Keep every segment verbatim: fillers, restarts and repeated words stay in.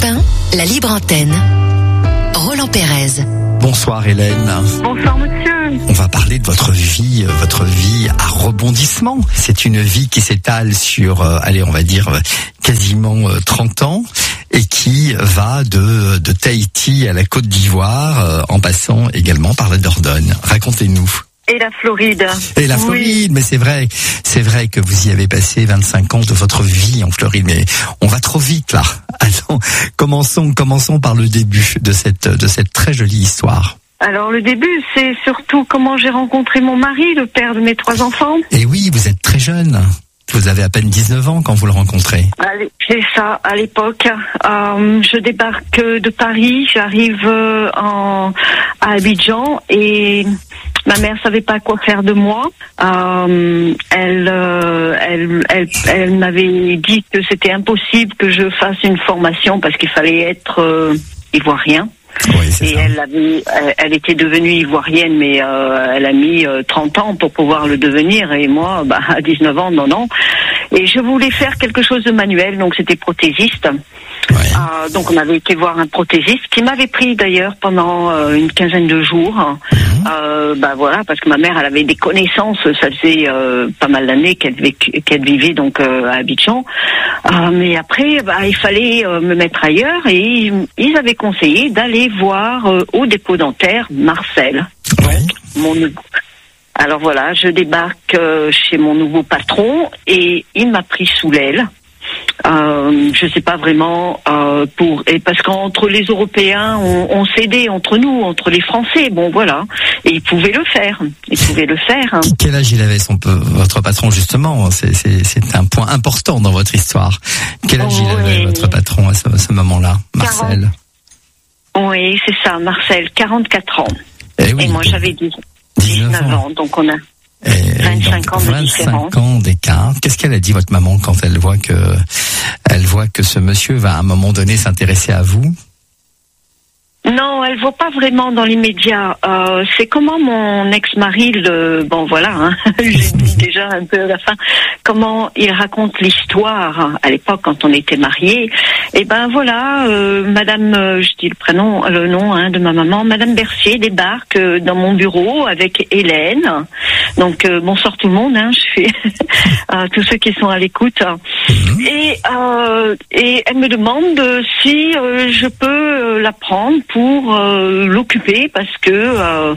Europe un, la libre antenne. Roland Pérez. Bonsoir Hélène. Bonsoir monsieur. On va parler de votre vie, votre vie à rebondissement. C'est une vie qui s'étale sur, euh, allez, on va dire euh, quasiment euh, trente ans et qui va de, de Tahiti à la Côte d'Ivoire, euh, en passant également par la Dordogne. Racontez-nous. Et la Floride. Et la Floride, oui. Mais c'est vrai, c'est vrai que vous y avez passé vingt-cinq ans de votre vie en Floride, mais on va trop vite là. Alors, commençons, commençons par le début de cette, de cette très jolie histoire. Alors le début, c'est surtout comment j'ai rencontré mon mari, le père de mes trois enfants. Et oui, vous êtes très jeune. Vous avez à peine dix-neuf ans quand vous le rencontrez. Allez, c'est ça, à l'époque. Euh, je débarque de Paris, j'arrive en, à Abidjan et ma mère savait pas quoi faire de moi. Euh, elle, euh, elle, elle, elle m'avait dit que c'était impossible que je fasse une formation parce qu'il fallait être euh, ivoirien. Oui, c'est et ça. elle avait, elle, elle était devenue ivoirienne, mais euh, elle a mis euh, trente ans pour pouvoir le devenir. Et moi, bah, à dix-neuf ans, non, non. Et je voulais faire quelque chose de manuel, donc c'était prothésiste. Ouais. Euh, donc on avait été voir un prothésiste qui m'avait pris d'ailleurs pendant euh, une quinzaine de jours. Mmh. Euh, bah voilà, parce que ma mère, elle avait des connaissances. Ça faisait euh, pas mal d'années qu'elle, qu'elle vivait donc euh, à Abidjan. Euh, mais après, bah, il fallait euh, me mettre ailleurs et ils, ils avaient conseillé d'aller voir euh, au dépôt dentaire Marcel. Ouais. Mon Alors voilà, je débarque euh, chez mon nouveau patron et il m'a pris sous l'aile. Euh, je sais pas vraiment euh, pour et parce qu'entre les Européens on, on s'aidait entre nous, entre les Français, bon voilà, et il pouvait le faire, il pouvait le faire. Hein. Quel âge il avait son votre patron justement? C'est c'est c'est un point important dans votre histoire. Quel âge oh, il avait oui. votre patron à ce, à ce moment-là, Marcel? quarante Oui, c'est ça, Marcel, quarante-quatre ans. Et, oui, et moi donc, j'avais dix-neuf ans, donc on a Et vingt-cinq ans de vingt-cinq ans d'écart. Qu'est-ce qu'elle a dit votre maman quand elle voit que elle voit que ce monsieur va à un moment donné s'intéresser à vous? Non, elle voit pas vraiment dans l'immédiat. Euh, c'est comment mon ex-mari, le bon voilà, hein, j'ai dit déjà un peu à la fin, comment il raconte l'histoire à l'époque quand on était mariés. Et ben voilà, euh, Madame, euh, je dis le prénom, le nom hein, de ma maman, Madame Bercier débarque euh, dans mon bureau avec Hélène. Donc euh, bonsoir tout le monde, hein, je fais euh, tous ceux qui sont à l'écoute. Et euh, et elle me demande si euh, je peux euh, la prendre pour euh, l'occuper parce que euh,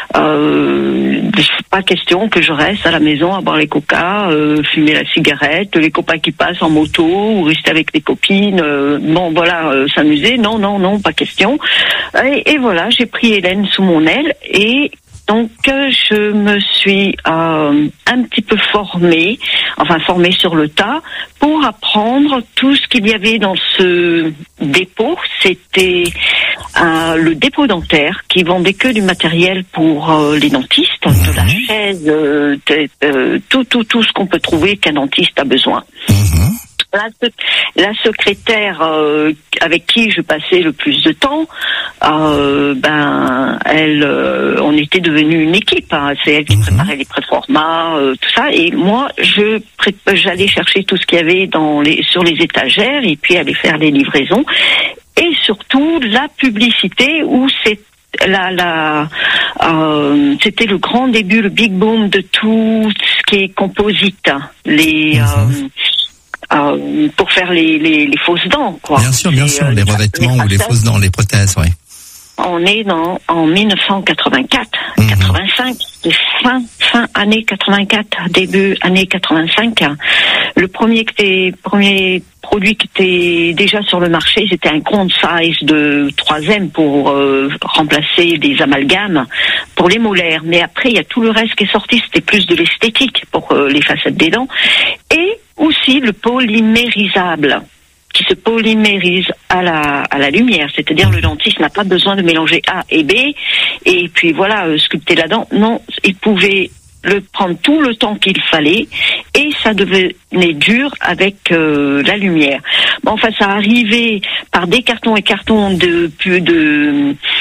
euh, c'est pas question que je reste à la maison à boire les coca, euh, fumer la cigarette, les copains qui passent en moto ou rester avec les copines, euh, bon voilà, euh, s'amuser, non non non, pas question. Et, et voilà, j'ai pris Hélène sous mon aile et donc je me suis euh, un petit peu formée, enfin formée sur le tas, pour apprendre tout ce qu'il y avait dans ce dépôt. C'était euh, le dépôt dentaire qui vendait que du matériel pour euh, les dentistes, mmh. de la chaise, euh, de, euh, tout tout tout ce qu'on peut trouver qu'un dentiste a besoin. Mmh. La, la secrétaire euh, avec qui je passais le plus de temps, euh, ben, elle, euh, on était devenus une équipe. Hein. C'est elle qui mmh. préparait les préformats, euh, tout ça. Et moi, je pré- j'allais chercher tout ce qu'il y avait dans les, sur les étagères et puis aller faire les livraisons. Et surtout la publicité où c'est La, la, euh, c'était le grand début, le big boom de tout ce qui est composite, les. Mmh. Euh, Euh, pour faire les, les, les fausses dents, quoi. Bien sûr, bien et, sûr, euh, les revêtements les ou les fausses dents, les prothèses, oui. On est dans, en dix-neuf cent quatre-vingt-quatre, mmh. quatre-vingt-cinq, fin, fin année quatre-vingt-quatre, début année quatre-vingt-cinq. Le premier, qui était, premier produit qui était déjà sur le marché, c'était un Grand Size de trois M pour euh, remplacer des amalgames pour les molaires. Mais après, il y a tout le reste qui est sorti, c'était plus de l'esthétique pour euh, les facettes des dents. Et aussi le polymérisable, qui se polymérise à la à la lumière, c'est-à-dire le dentiste n'a pas besoin de mélanger A et B et puis voilà euh, sculpter la dent. Non, il pouvait le prendre tout le temps qu'il fallait et ça devenait dur avec euh, la lumière. Bon, enfin, ça arrivait par des cartons et cartons de de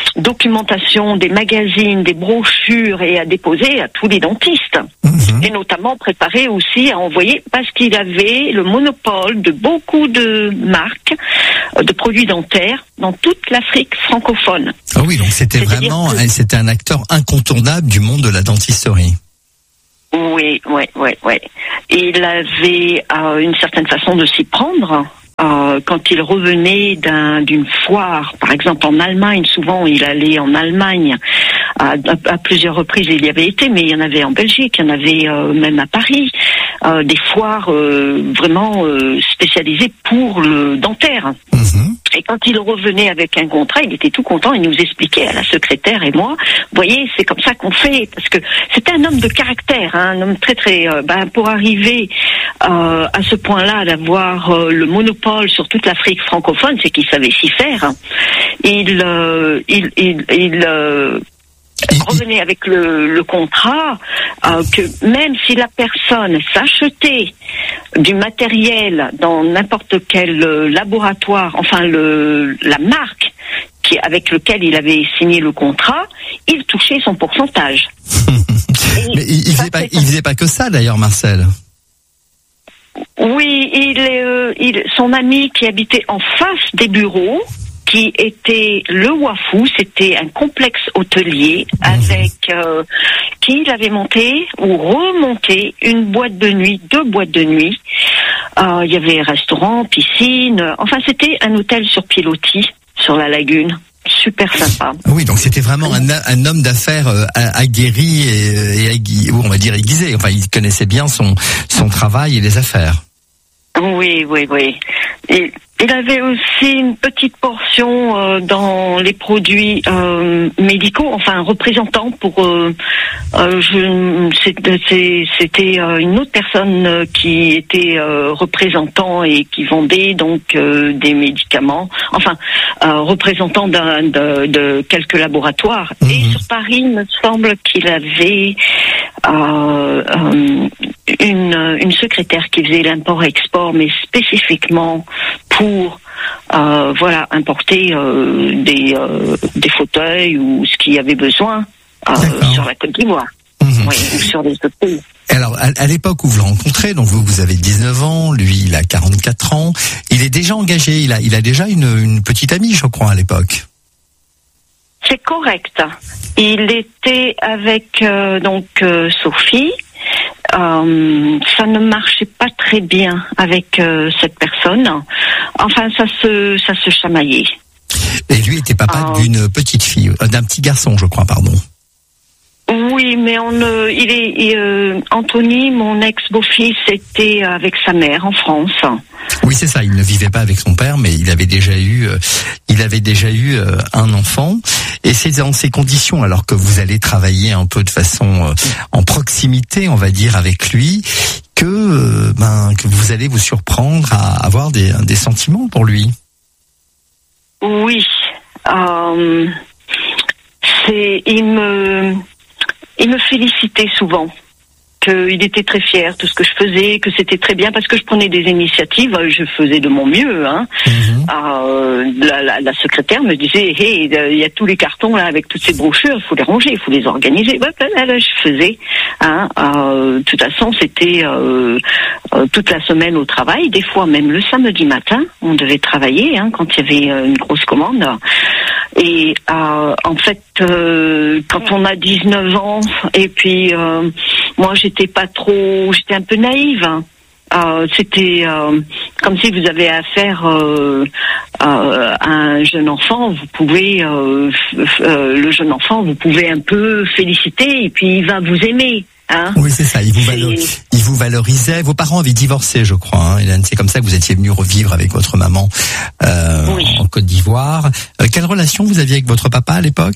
documentation, des magazines, des brochures et à déposer à tous les dentistes. Mmh. Et notamment préparé aussi à envoyer parce qu'il avait le monopole de beaucoup de marques de produits dentaires dans toute l'Afrique francophone. Ah oui, donc c'était C'est-à-dire vraiment, que... c'était un acteur incontournable du monde de la dentisterie. Oui, oui, oui, oui. Il avait euh, une certaine façon de s'y prendre. Euh, quand il revenait d'un, d'une foire, par exemple en Allemagne, souvent il allait en Allemagne à, à, à plusieurs reprises, il y avait été, mais il y en avait en Belgique, il y en avait euh, même à Paris, euh, des foires euh, vraiment euh, spécialisées pour le dentaire. Mmh. Et quand il revenait avec un contrat, il était tout content, il nous expliquait à la secrétaire et moi, vous voyez, c'est comme ça qu'on fait, parce que c'était un homme de caractère, hein, un homme très très, euh, ben, pour arriver euh, à ce point-là, d'avoir euh, le monopole sur toute l'Afrique francophone, c'est qu'il savait s'y faire. Il, euh, il, il, il euh, revenait avec le, le contrat euh, que même si la personne s'achetait du matériel dans n'importe quel euh, laboratoire, enfin le, la marque qui, avec lequel il avait signé le contrat, il touchait son pourcentage. Mais il, il, faisait pas, il faisait pas que ça d'ailleurs, Marcel. Oui, il, euh, il, son ami qui habitait en face des bureaux, qui était le Wafou, c'était un complexe hôtelier avec euh, qui il avait monté ou remonté une boîte de nuit, deux boîtes de nuit. Euh, il y avait restaurant, piscine, enfin c'était un hôtel sur pilotis sur la lagune. Super sympa. Oui, donc c'était vraiment un, un homme d'affaires euh, aguerri et, et aiguisé, on va dire aiguisé. Enfin, il connaissait bien son son travail et les affaires. Oui, oui, oui. Et il avait aussi une petite portion euh, dans les produits euh, médicaux, enfin un représentant pour. Euh, euh, je, c'était c'était euh, une autre personne euh, qui était euh, représentant et qui vendait donc euh, des médicaments. Enfin, euh, représentant d'un, de, de quelques laboratoires. Mmh. Et sur Paris, il me semble qu'il avait euh, euh, une une secrétaire qui faisait l'import-export, mais spécifiquement pour euh, voilà importer euh, des euh, des fauteuils ou ce qu'il y avait besoin euh, sur la Côte d'Ivoire. Mmh. Oui, ou sur les autres pays. Alors, à, à l'époque où vous le rencontrez, donc vous, vous avez dix-neuf ans, lui, il a quarante-quatre ans, il est déjà engagé, il a, il a déjà une, une petite amie, je crois, à l'époque. C'est correct. Il était avec euh, donc euh, Sophie. Euh, ça ne marchait pas très bien avec euh, cette personne. Enfin, ça se, ça se chamaillait. Et lui était papa euh, d'une petite fille, euh, d'un petit garçon, je crois, pardon. Oui, mais on, euh, il est, il, euh, Anthony, mon ex-beau-fils, était avec sa mère en France. Oui, c'est ça. Il ne vivait pas avec son père, mais il avait déjà eu, euh, il avait déjà eu euh, un enfant. Et c'est dans ces conditions, alors que vous allez travailler un peu de façon euh, en proximité, on va dire, avec lui, que euh, ben que vous allez vous surprendre à avoir des, des sentiments pour lui. Oui, euh, c'est, il me. Il me félicitait souvent, qu'il était très fier de tout ce que je faisais, que c'était très bien, parce que je prenais des initiatives, je faisais de mon mieux. Hein. Mmh. Euh, la, la, la secrétaire me disait, hey, il y a tous les cartons là avec toutes ces brochures, il faut les ranger, il faut les organiser. Ouais, là, là, je faisais. Hein. Euh, de toute façon, c'était euh, euh, toute la semaine au travail, des fois même le samedi matin, on devait travailler hein, quand il y avait une grosse commande. Et euh, en fait, euh, quand on a dix-neuf ans, et puis euh, moi j'étais pas trop, j'étais un peu naïve. Hein. Euh, c'était euh, comme si vous avez affaire euh, euh, à un jeune enfant, vous pouvez, euh, euh, le jeune enfant, vous pouvez un peu féliciter et puis il va vous aimer. Hein. Oui, c'est ça. Il vous, valor... il vous valorisait. Vos parents avaient divorcé, je crois. Hein, Hélène, c'est comme ça que vous étiez venue revivre avec votre maman euh, oui. en Côte d'Ivoire. Euh, quelle relation vous aviez avec votre papa à l'époque ?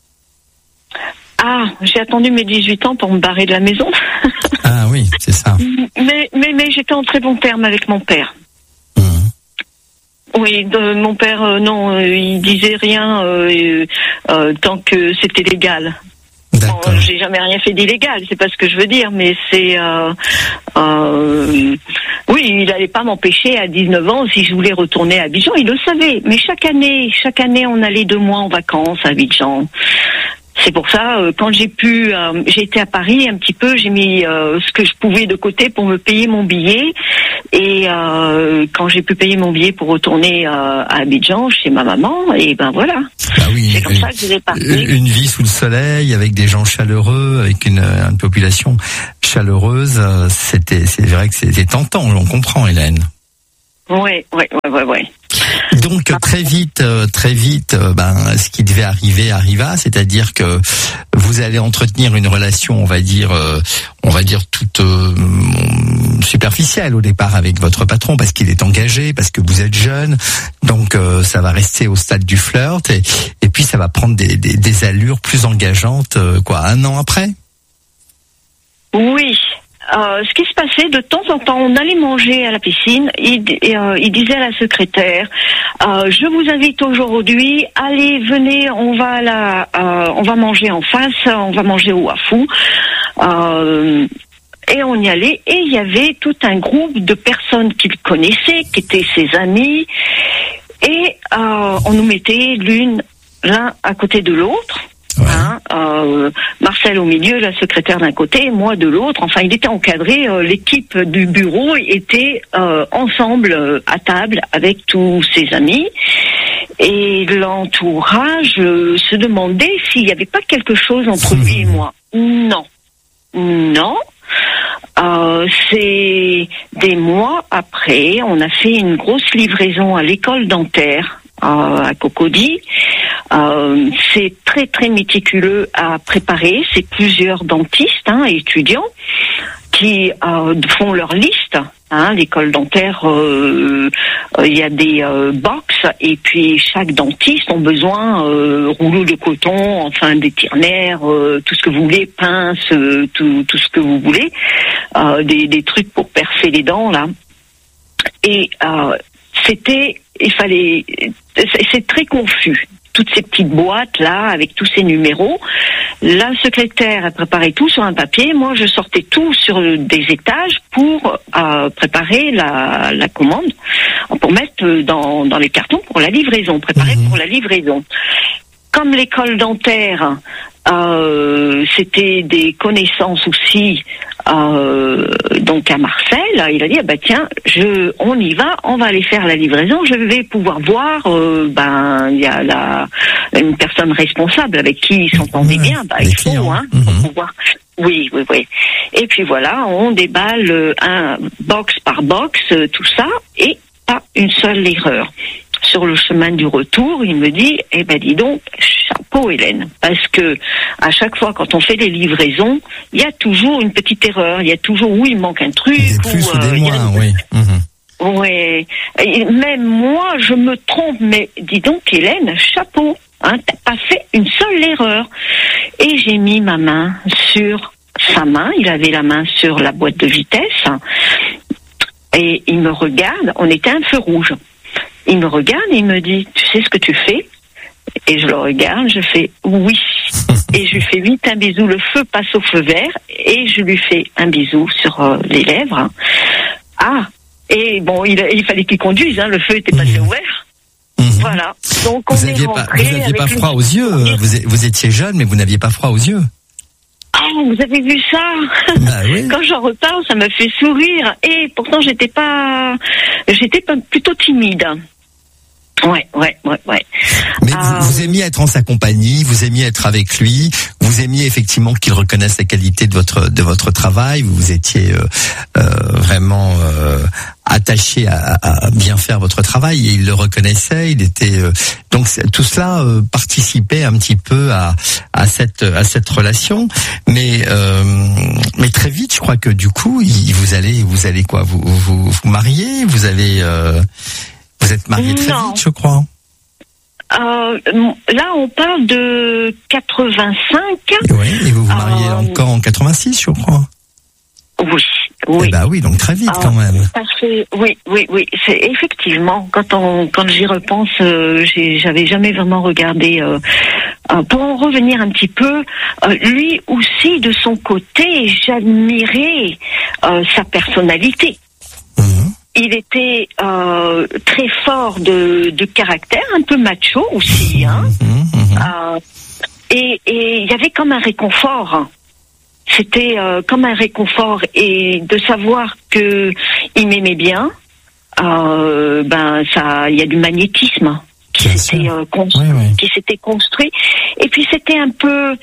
Ah, j'ai attendu mes dix-huit ans pour me barrer de la maison. Ah oui, c'est ça. Mais, mais, mais j'étais en très bon terme avec mon père. Mmh. Oui, de, mon père, euh, non, euh, il disait rien euh, euh, tant que c'était légal. D'accord. euh, j'ai jamais rien fait d'illégal, c'est pas ce que je veux dire, mais c'est euh, euh, oui, il allait pas m'empêcher à dix-neuf ans si je voulais retourner à Abidjan, il le savait. Mais chaque année, chaque année, on allait deux mois en vacances à Abidjan. C'est pour ça, euh, quand j'ai pu, euh, j'ai été à Paris un petit peu, j'ai mis euh, ce que je pouvais de côté pour me payer mon billet. Et euh, quand j'ai pu payer mon billet pour retourner euh, à Abidjan chez ma maman, et ben voilà. Ah oui, c'est comme une, ça que je l'ai parti. Une vie sous le soleil, avec des gens chaleureux, avec une, une population chaleureuse, c'était, c'est vrai que c'était tentant, on comprend, Hélène. Ouais, ouais, ouais, ouais, ouais. Donc très vite, très vite, ben ce qui devait arriver arriva, c'est-à-dire que vous allez entretenir une relation, on va dire, on va dire toute euh, superficielle au départ avec votre patron, parce qu'il est engagé, parce que vous êtes jeune, donc euh, ça va rester au stade du flirt, et, et puis ça va prendre des, des, des allures plus engageantes, euh, quoi, un an après. Oui. Euh, ce qui se passait, de temps en temps, on allait manger à la piscine. Il, euh, il disait à la secrétaire euh, je vous invite aujourd'hui, allez, venez, on va à la, euh, on va manger en face, on va manger au Wafou. Euh, et on y allait, et il y avait tout un groupe de personnes qu'il connaissait, qui étaient ses amis, et euh, on nous mettait l'une l'un à côté de l'autre. Ouais. Hein, euh, Marcel au milieu, la secrétaire d'un côté, moi de l'autre. Enfin, il était encadré. Euh, l'équipe du bureau était euh, ensemble euh, à table avec tous ses amis. Et l'entourage euh, se demandait s'il n'y avait pas quelque chose entre lui et moi. Non. Non. Euh, c'est des mois après, on a fait une grosse livraison à l'école dentaire euh, à Cocody. Euh, c'est très très méticuleux à préparer. C'est plusieurs dentistes, hein, étudiants, qui euh, font leur liste. Hein, l'école dentaire, il euh, euh, y a des euh, box, et puis chaque dentiste a besoin euh, rouleau de coton, enfin des tire-nerfs, euh, tout ce que vous voulez, pince, euh, tout, tout ce que vous voulez, euh, des, des trucs pour percer les dents là. Et euh, c'était, il fallait, c'est, c'est très confus. Toutes ces petites boîtes là avec tous ces numéros. La secrétaire a préparé tout sur un papier. Moi, je sortais tout sur des étages pour euh, préparer la, la commande, pour mettre dans, dans les cartons pour la livraison, préparer mmh. pour la livraison. Comme l'école dentaire, euh, c'était des connaissances aussi, euh, donc à Marcel, il a dit ah bah tiens, je, on y va, on va aller faire la livraison. Je vais pouvoir voir, euh, ben il y a la une personne responsable avec qui il s'entendait bien, bah il faut hein, mmh. pour pouvoir. Oui, oui, oui. Et puis voilà, on déballe un box par box, tout ça, et pas une seule erreur. Sur le chemin du retour, il me dit, eh ben dis donc, chapeau Hélène, parce que à chaque fois quand on fait des livraisons, il y a toujours une petite erreur, il y a toujours où il manque un truc, des plus ou, ou des euh, moins, a... oui. Mmh. Ouais. Et même moi, je me trompe, mais dis donc Hélène, chapeau, hein, t'as pas fait une seule erreur. Et j'ai mis ma main sur sa main, il avait la main sur la boîte de vitesse, et il me regarde, on était à un feu rouge. Il me regarde et il me dit, tu sais ce que tu fais? Et je le regarde, je fais oui. Et je lui fais vite un bisou, le feu passe au feu vert, et je lui fais un bisou sur euh, les lèvres. Ah, et bon, il, il fallait qu'il conduise, hein, le feu était passé au vert. Mmh. Voilà. Donc on vous est rentré. Vous n'aviez pas froid une... aux yeux, vous, vous étiez jeune, mais vous n'aviez pas froid aux yeux. Ah, vous avez vu ça? Bah oui. Quand j'en reparle, ça me fait sourire. Et pourtant, j'étais pas, j'étais pas plutôt timide. Ouais, ouais, ouais, ouais. Mais euh... vous, vous aimiez être en sa compagnie, vous aimiez être avec lui, vous aimiez effectivement qu'il reconnaisse la qualité de votre de votre travail. Vous étiez euh, euh, vraiment euh, attaché à, à bien faire votre travail, et il le reconnaissait. Il était euh, donc tout cela euh, participait un petit peu à à cette à cette relation. Mais euh, mais très vite, je crois que du coup, il, vous allez vous allez quoi, vous vous vous mariez, vous avez euh, vous êtes marié très non. vite, je crois. Euh, là, on parle de quatre-vingt-cinq. Oui, et vous vous mariez euh, encore en quatre-vingt-six, je crois. Oui, Oui. Eh bah oui, donc très vite Ah, quand même. Parce que, oui, oui, oui, c'est effectivement, quand on, quand j'y repense, euh, j'ai, j'avais jamais vraiment regardé, euh, euh, pour en revenir un petit peu, euh, lui aussi, de son côté, j'admirais, euh, sa personnalité. Mhm. Il était, euh, très fort de, de caractère, un peu macho aussi, hein. Mhm, mhm. Euh, et, et il y avait comme un réconfort. C'était euh, comme un réconfort, et de savoir que il m'aimait bien, euh, ben ça, il y a du magnétisme qui Bien s'était sûr. euh, construit, Oui, oui. qui s'était construit. Et puis c'était un peu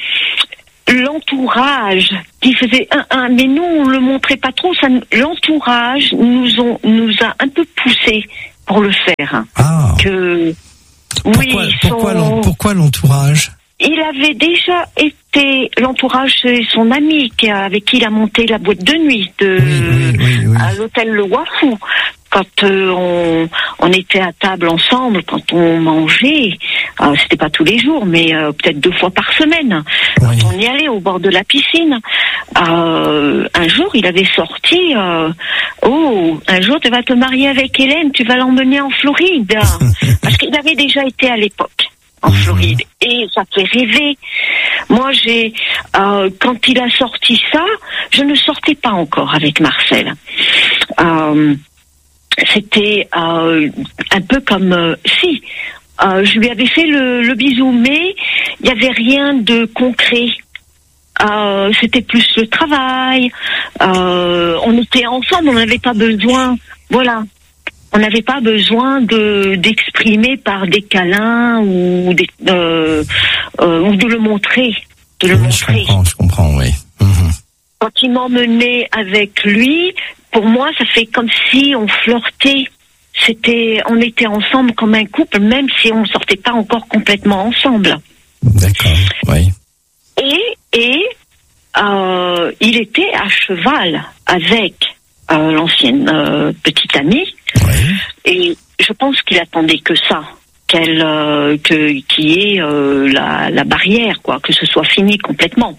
l'entourage qui faisait un, un mais nous on le montrait pas trop. Ça, l'entourage nous ont nous a un peu poussé pour le faire. Ah. Que Pourquoi, oui, pourquoi, son- l'en- pourquoi l'entourage? il avait déjà été l'entourage de son ami qui a- avec qui il a monté la boîte de nuit de, Oui, oui, oui, oui. à l'hôtel Le Wafou. Quand euh, on, on était à table ensemble, quand on mangeait, euh, c'était pas tous les jours, mais euh, peut-être deux fois par semaine. Oui. Quand on y allait au bord de la piscine, euh, un jour il avait sorti euh, oh, un jour tu vas te marier avec Hélène, tu vas l'emmener en Floride. Parce qu'il avait déjà été à l'époque en Mhm. Floride, et ça fait rêver. Moi, j'ai euh, quand il a sorti ça, je ne sortais pas encore avec Marcel. Euh, c'était euh, un peu comme euh, si euh, je lui avais fait le, le bisou, mais il n'y avait rien de concret. Euh, c'était plus le travail. Euh, on était ensemble, on n'avait pas besoin. Voilà. On n'avait pas besoin de d'exprimer par des câlins ou des, euh, euh, ou de le montrer, de le Oui, je montrer. comprends, je comprends, oui. Mhm. Quand il m'emmenait avec lui, pour moi, ça fait comme si on flirtait. C'était, on était ensemble comme un couple, même si on ne sortait pas encore complètement ensemble. D'accord, oui. Et et euh, il était à cheval avec euh, l'ancienne euh, petite amie. Oui. Et je pense qu'il attendait que ça, qu'elle, euh, que qu'il y ait euh, la, la barrière, quoi, que ce soit fini complètement.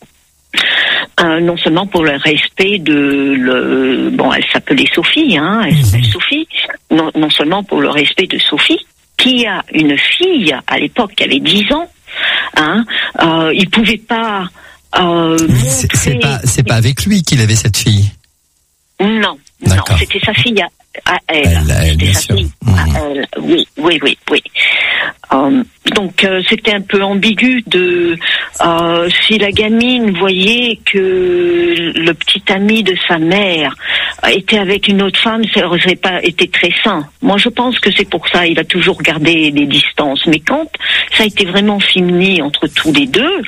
Euh, non seulement pour le respect de le, bon, elle s'appelait Sophie, hein, elle s'appelle Mhm. Sophie. Non, non seulement pour le respect de Sophie, qui a une fille à l'époque qui avait dix ans, hein, euh, il pouvait pas. Euh, Mais c'est, c'est montrer- pas, c'est pas avec lui qu'il avait cette fille. Non, non, D'accord. c'était sa fille à, à elle. Elle, elle, C'était bien sa sûr. fille Mhm. à elle. Oui, oui, oui, oui. Euh, donc euh, c'était un peu ambigu de euh, si la gamine voyait que le petit ami de sa mère était avec une autre femme, ça aurait pas été très sain. Moi, je pense que c'est pour ça il a toujours gardé des distances. Mais quand ça a été vraiment fini entre tous les deux,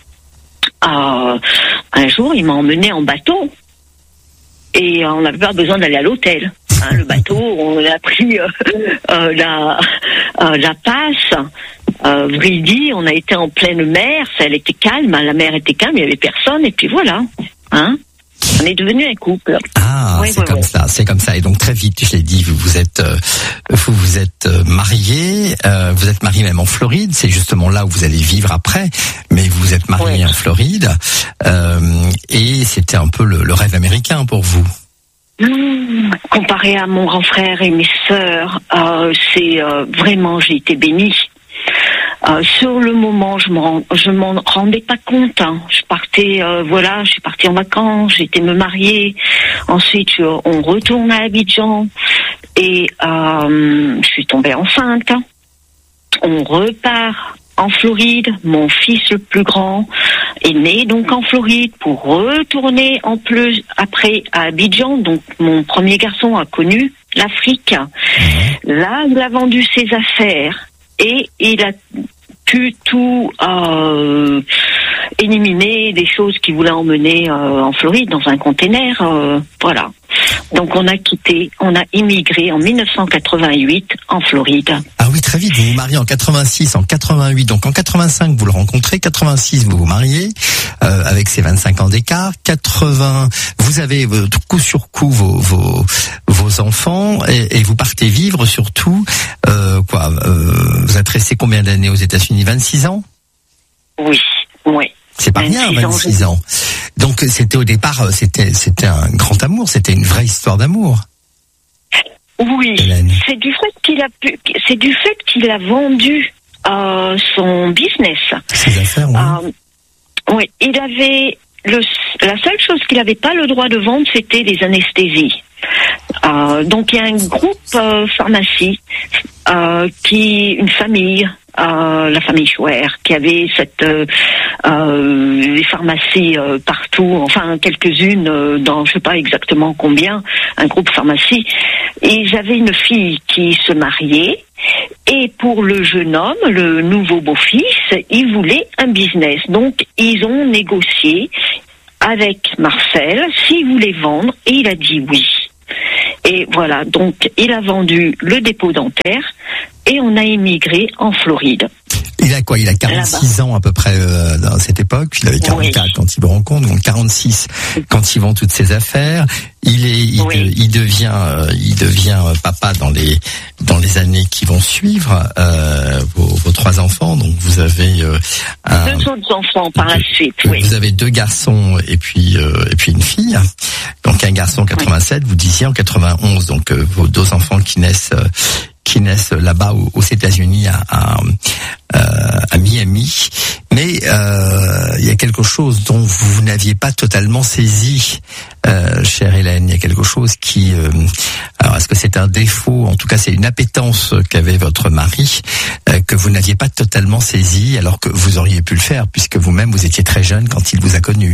euh, un jour, il m'a emmené en bateau. Et on n'avait pas besoin d'aller à l'hôtel. Hein, le bateau, on a pris euh, euh, la, euh, la passe. Euh, Vridi, on a été en pleine mer, ça, elle était calme, hein, la mer était calme, il n'y avait personne, et puis voilà. Hein, on est devenu un couple. Ah, Oui, c'est oui, comme oui. ça, c'est comme ça. Et donc très vite, je l'ai dit, vous vous êtes, euh, vous vous êtes euh, mariés, euh, vous êtes mariés même en Floride. C'est justement là où vous allez vivre après. Mais vous vous êtes mariés Oui. en Floride, euh, et c'était un peu le, le rêve américain pour vous. Mmh, comparé à mon grand frère et mes sœurs, euh, c'est euh, vraiment, j'ai été bénie. Euh, sur le moment, je me rend, je m'en rendais pas compte. Hein. Je partais, euh, voilà, je suis partie en vacances, j'ai été me marier. Ensuite, je, on retourne à Abidjan et euh, je suis tombée enceinte. On repart en Floride. Mon fils le plus grand est né donc en Floride pour retourner en plus après à Abidjan. Donc mon premier garçon a connu l'Afrique. Là, il a vendu ses affaires et il a pu tout euh, éliminer des choses qu'il voulait emmener euh, en Floride dans un container. Euh, voilà. Donc on a quitté, on a immigré en dix-neuf cent quatre-vingt-huit en Floride. Ah oui, très vite. Vous vous mariez en quatre-vingt-six, en quatre-vingt-huit. Donc en quatre-vingt-cinq, vous le rencontrez. quatre-vingt-six, vous vous mariez euh, avec ces vingt-cinq ans d'écart. quatre-vingts, vous avez euh, coup sur coup vos vos, vos enfants et, et vous partez vivre surtout. Euh, quoi euh, Vous êtes resté combien d'années aux États-Unis? vingt-six ans? Oui, oui. C'est pas rien, vingt-six ans, vingt-six ans. Donc c'était au départ, c'était c'était un grand amour, c'était une vraie histoire d'amour. Oui, Hélène. c'est du fait qu'il a pu, c'est du fait qu'il a vendu euh, son business. Ses affaires, oui. Euh, oui, il avait le, la seule chose qu'il n'avait pas le droit de vendre, c'était les anesthésies. Euh, donc il y a un groupe euh, pharmacie euh, qui, une famille. Euh, la famille Schwer, qui avait cette euh, euh, les pharmacies euh, partout, enfin quelques-unes euh, dans je sais pas exactement combien, un groupe pharmacie. Et j'avais une fille qui se mariait, et pour le jeune homme, le nouveau beau-fils, il voulait un business. Donc ils ont négocié avec Marcel s'il voulait vendre, et il a dit oui. Et voilà, donc il a vendu le dépôt dentaire et on a émigré en Floride. Il a quoi? Il a quarante-six Là-bas. ans à peu près euh, dans cette époque. Il avait quarante-quatre oui. quand il me rencontre, donc quarante-six quand il vend toutes ses affaires. Il est, il, oui. de, il devient, euh, il devient papa dans les dans les années qui vont suivre. Euh, vos, vos trois enfants, donc vous avez euh, un, deux autres enfants par la suite. Oui. Vous avez deux garçons et puis euh, et puis une fille. Donc un garçon en quatre-vingt-sept, oui. vous disiez en quatre-vingt-onze. Donc euh, vos deux enfants qui naissent. Euh, qui naissent là-bas aux États-Unis à, à, à Miami, mais euh, il y a quelque chose dont vous n'aviez pas totalement saisi, euh, chère Hélène. Il y a quelque chose qui, euh, alors est-ce que c'est un défaut? En tout cas, c'est une appétence qu'avait votre mari euh, que vous n'aviez pas totalement saisi, alors que vous auriez pu le faire puisque vous-même vous étiez très jeune quand il vous a connu.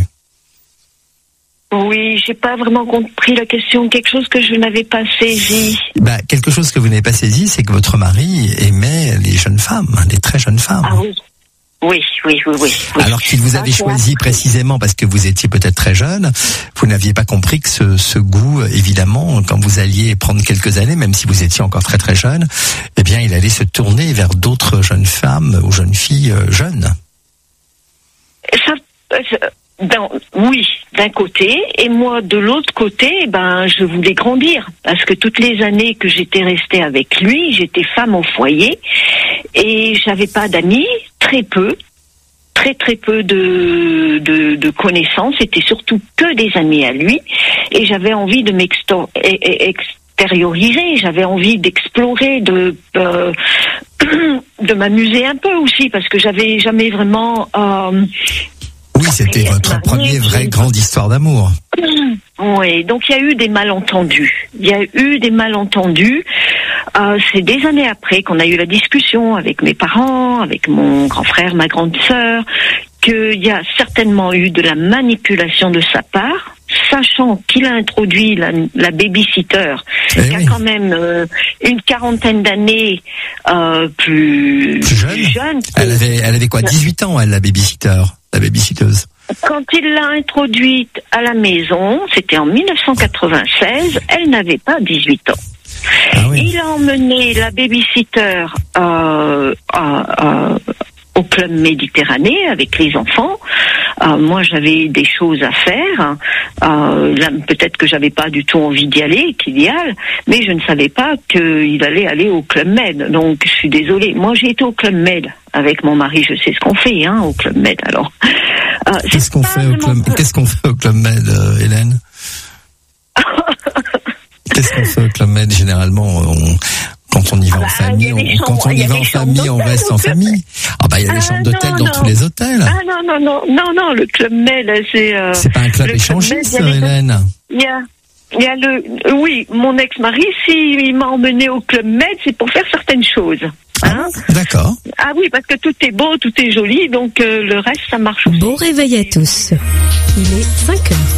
Oui, j'ai pas vraiment compris la question. Quelque chose que je n'avais pas saisi. Bah, quelque chose que vous n'avez pas saisi, c'est que votre mari aimait les jeunes femmes, les très jeunes femmes. Ah oui. Oui, oui, oui, oui. oui. Alors qu'il vous avait ah, choisi précisément parce que vous étiez peut-être très jeune, vous n'aviez pas compris que ce, ce goût, évidemment, quand vous alliez prendre quelques années, même si vous étiez encore très très jeune, eh bien, il allait se tourner vers d'autres jeunes femmes ou jeunes filles euh, jeunes. Ça, ça... Ben, oui, d'un côté, et moi de l'autre côté, ben je voulais grandir parce que toutes les années que j'étais restée avec lui, j'étais femme au foyer et j'avais pas d'amis, très peu, très très peu de de, de connaissances. C'était surtout que des amis à lui et j'avais envie de m'extérioriser, j'avais envie d'explorer, de euh, de m'amuser un peu aussi parce que j'avais jamais vraiment euh, Oui, c'était votre première vraie grande histoire d'amour. Oui, donc il y a eu des malentendus. Il y a eu des malentendus. Euh, c'est des années après qu'on a eu la discussion avec mes parents, avec mon grand frère, ma grande sœur, qu'il y a certainement eu de la manipulation de sa part, sachant qu'il a introduit la, la babysitter, eh qui oui. a quand même euh, une quarantaine d'années euh, plus, plus jeune. Plus jeune elle avait, elle avait quoi, dix-huit ans, elle, la babysitter, la babysitteuse. Quand il l'a introduite à la maison, c'était en dix-neuf cent quatre-vingt-seize, elle n'avait pas dix-huit ans. Ah oui. Il a emmené la babysitter euh, à, à, au club Méditerranée avec les enfants. Euh, moi, j'avais des choses à faire. Euh, là, peut-être que j'avais pas du tout envie d'y aller, qu'idéal, mais je ne savais pas qu'il allait aller au club Med. Donc, je suis désolée. Moi, j'ai été au club Med avec mon mari. Je sais ce qu'on fait, hein, au club Med. Alors, euh, qu'est-ce qu'on fait au club Qu'est-ce qu'on fait au club Med, euh, Hélène? Qu'est-ce qu'on fait au club Med généralement? On... Quand on y va ah bah, en famille, on, chambres, quand on y, y va en famille, on reste en famille. Ah bah il y a des ah chambres d'hôtel non, dans non. tous les hôtels. Ah non non non non non le club Med c'est. Euh, c'est pas un club échangiste, Hélène. Il y a il y a le oui mon ex-mari s'il m'a emmené au club Med c'est pour faire certaines choses. Hein ah, d'accord. Ah oui parce que tout est beau, tout est joli donc euh, le reste ça marche aussi. Bon réveil à tous. Il est cinq heures.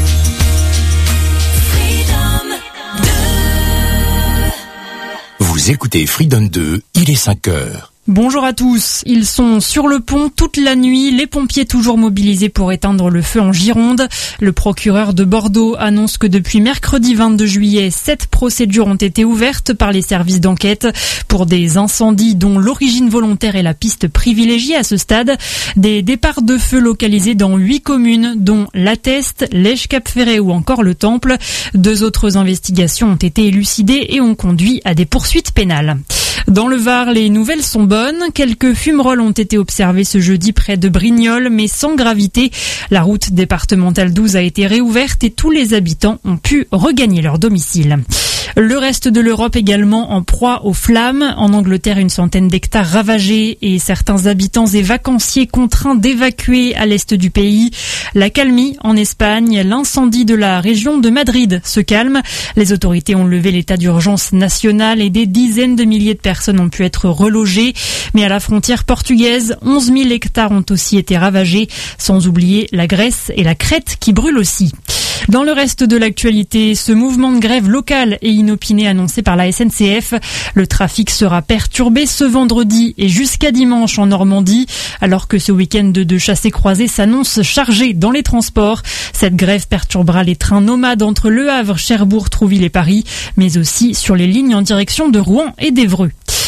Vous écoutez Freedom deux, il est cinq heures. Bonjour à tous. Ils sont sur le pont toute la nuit, les pompiers toujours mobilisés pour éteindre le feu en Gironde. Le procureur de Bordeaux annonce que depuis mercredi vingt-deux juillet, sept procédures ont été ouvertes par les services d'enquête pour des incendies dont l'origine volontaire est la piste privilégiée à ce stade. Des départs de feu localisés dans huit communes, dont La Teste, Lège-Cap-Ferré ou encore le Temple. Deux autres investigations ont été élucidées et ont conduit à des poursuites pénales. Dans le Var, les nouvelles sont bonnes. Quelques fumerolles ont été observées ce jeudi près de Brignoles, mais sans gravité. La route départementale douze a été réouverte et tous les habitants ont pu regagner leur domicile. Le reste de l'Europe également en proie aux flammes. En Angleterre, une centaine d'hectares ravagés et certains habitants et vacanciers contraints d'évacuer à l'est du pays. La calmie en Espagne, l'incendie de la région de Madrid se calme. Les autorités ont levé l'état d'urgence national et des dizaines de milliers de personnes ont pu être relogées. Mais à la frontière portugaise, onze mille hectares ont aussi été ravagés, sans oublier la Grèce et la Crète qui brûlent aussi. Dans le reste de l'actualité, ce mouvement de grève local et inopiné annoncé par la S N C F. Le trafic sera perturbé ce vendredi et jusqu'à dimanche en Normandie, alors que ce week-end de chassés-croisés s'annonce chargé dans les transports. Cette grève perturbera les trains nomades entre Le Havre, Cherbourg, Trouville et Paris, mais aussi sur les lignes en direction de Rouen et d'Évreux.